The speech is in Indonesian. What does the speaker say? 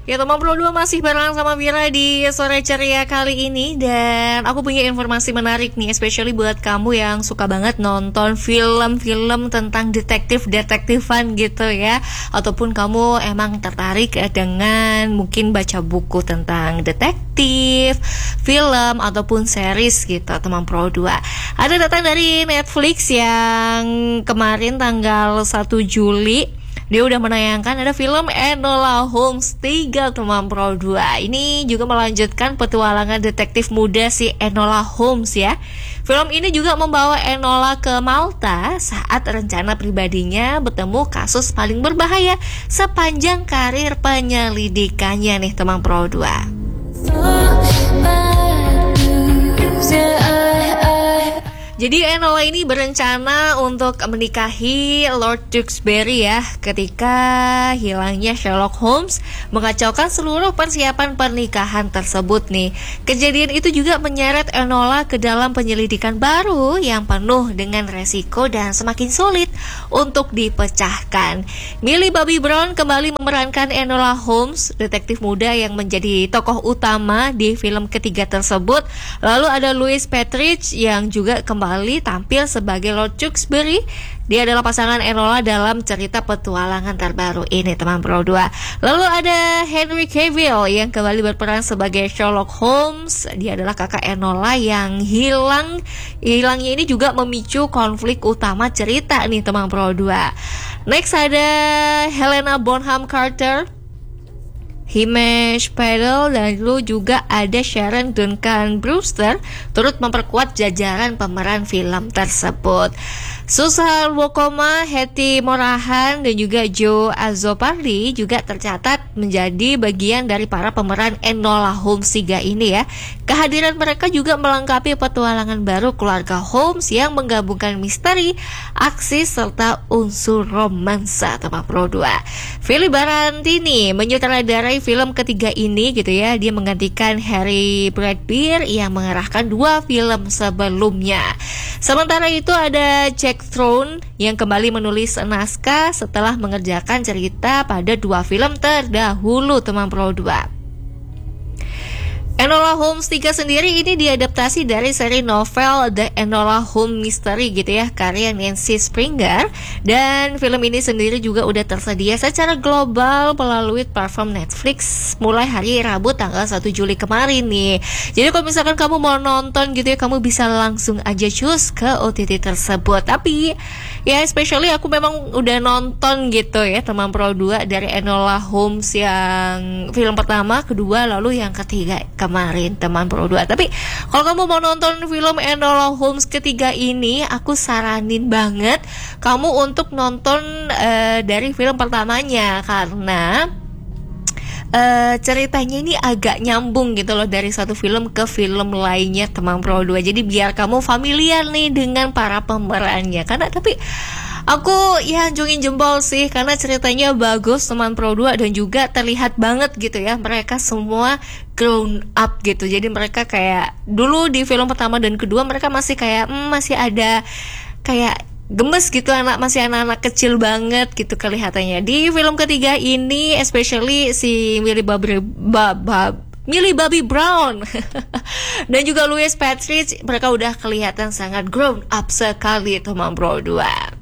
Ya teman Pro 2 masih bareng sama Vira di sore ceria kali ini. Dan aku punya informasi menarik nih, especially buat kamu yang suka banget nonton film-film tentang detektif-detektifan gitu ya. Ataupun kamu emang tertarik dengan mungkin baca buku tentang detektif, film, ataupun series gitu teman Pro 2. Ada datang dari Netflix yang kemarin tanggal 1 Juli dia udah menayangkan ada film Enola Holmes 3 teman Pro 2. Ini juga melanjutkan petualangan detektif muda si Enola Holmes ya. Film ini juga membawa Enola ke Malta saat rencana pribadinya bertemu kasus paling berbahaya sepanjang karir penyelidikannya nih teman Pro 2. Jadi Enola ini berencana untuk menikahi Lord Tewkesbury ya, ketika hilangnya Sherlock Holmes mengacaukan seluruh persiapan pernikahan tersebut nih. Kejadian itu juga menyeret Enola ke dalam penyelidikan baru yang penuh dengan resiko dan semakin sulit untuk dipecahkan. Millie Bobby Brown kembali memerankan Enola Holmes, detektif muda yang menjadi tokoh utama di film ketiga tersebut. Lalu ada Louis Partridge yang juga kembali tampil sebagai Lord Tewkesbury. Dia adalah pasangan Enola dalam cerita petualangan terbaru ini teman Pro 2. Lalu ada Henry Cavill yang kembali berperan sebagai Sherlock Holmes. Dia adalah kakak Enola yang hilangnya ini juga memicu konflik utama cerita nih teman Pro 2. Next ada Helena Bonham Carter, Himesh Patel, dan lalu juga ada Sharon Duncan Brewster turut memperkuat jajaran pemeran film tersebut. Susan Wokoma, Hetty Morahan, dan juga Joe Azopardi juga tercatat menjadi bagian dari para pemeran Enola Holmes 3 ini ya. Kehadiran mereka juga melengkapi petualangan baru keluarga Holmes yang menggabungkan misteri, aksi, serta unsur romansa teman Pro 2. Philip Barantini menyutradarai film ketiga ini gitu ya. Dia menggantikan Harry Bradbeer yang mengarahkan 2 film sebelumnya. Sementara itu ada Jack Throne yang kembali menulis naskah setelah mengerjakan cerita pada 2 film terdahulu teman Pro 2. Enola Holmes 3 sendiri ini diadaptasi dari seri novel The Enola Holmes Mystery gitu ya, karya Nancy Springer. Dan film ini sendiri juga udah tersedia secara global melalui platform Netflix mulai hari Rabu tanggal 1 Juli kemarin nih. Jadi kalau misalkan kamu mau nonton gitu ya, kamu bisa langsung aja choose ke OTT tersebut. Tapi ya especially aku memang udah nonton gitu ya teman Pro 2 dari Enola Holmes yang film pertama, kedua, lalu yang ketiga kemarin teman Pro 2. Tapi kalau kamu mau nonton film Enola Holmes ketiga ini, aku saranin banget kamu untuk nonton dari film pertamanya, karena ceritanya ini agak nyambung gitu loh dari satu film ke film lainnya teman Pro 2. Jadi biar kamu familiar nih dengan para pemerannya. Tapi aku ya anjungin jempol sih karena ceritanya bagus teman Pro 2 dan juga terlihat banget gitu ya, mereka semua grown up gitu. Jadi mereka kayak dulu di film pertama dan kedua mereka masih kayak masih ada kayak gemes gitu, masih anak-anak kecil banget gitu kelihatannya. Di film ketiga ini especially si Millie Bobby Brown dan juga Louis Partridge, mereka udah kelihatan sangat grown up sekali teman Pro 2.